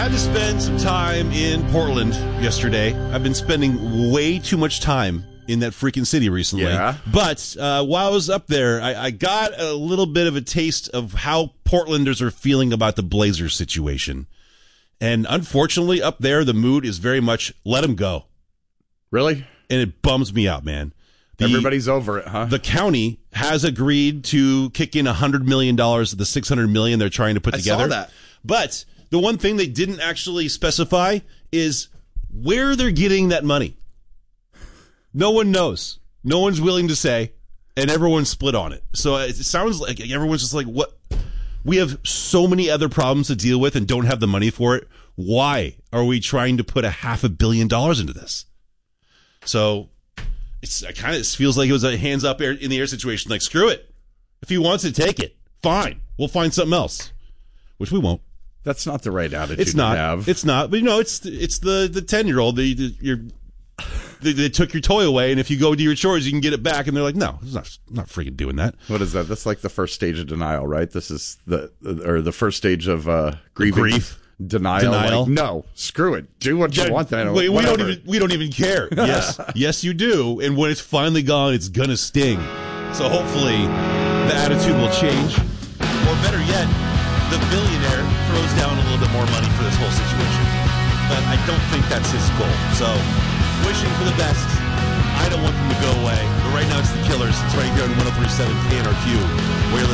Had to spend some time in Portland yesterday. I've been spending way too much time in that freaking city recently. Yeah. But while I was up there, I got a little bit of a taste of how Portlanders are feeling about the Blazers situation. And unfortunately, up there, the mood is very much let them go. Really? And it bums me out, man. Everybody's over it, huh? The county has agreed to kick in $100 million of the $600 million they're trying to put together. I saw that. But the one thing they didn't actually specify is where they're getting that money. No one knows. No one's willing to say, and everyone's split on it. So it sounds like everyone's just like, what? We have so many other problems to deal with and don't have the money for it. Why are we trying to put $500 million into this? So it kind of feels like it was a hands up in the air situation. Like, screw it. If he wants to take it, fine. We'll find something else, which we won't. That's not the right attitude It's not. to have. It's not. But, it's the 10-year-old. They took your toy away, and if you go do your chores, you can get it back. And they're like, no, I'm not freaking doing that. What is that? That's like the first stage of denial, right? This is the first stage of grief. Denial. Like, no, screw it. Do what you want. Then we don't even care. Yes, you do. And when it's finally gone, it's gonna sting. So hopefully, the attitude will change, or better yet, the billionaire throws down a little bit more money for this whole situation. But I don't think that's his goal. So, wishing for the best. I don't want them to go away. But right now, it's the Killers. It's right here on 103.7 KNRQ, where you're listening.